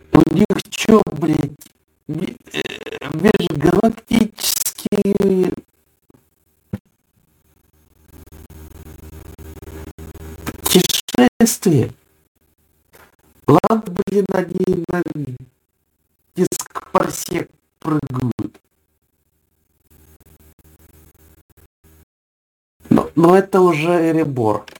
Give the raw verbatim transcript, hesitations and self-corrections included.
У них чё, блядь, ми- э, межгалактические путешествия? Ладно, блин, они на диск парсек прыгают. Но, но это уже перебор.